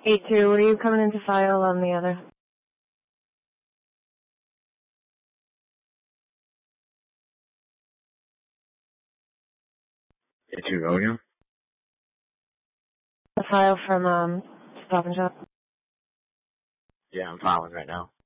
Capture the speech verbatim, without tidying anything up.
eight two, were you coming in to file on the other? eight two, go again? The file from, um, Stop and Shop? Yeah, I'm filing right now.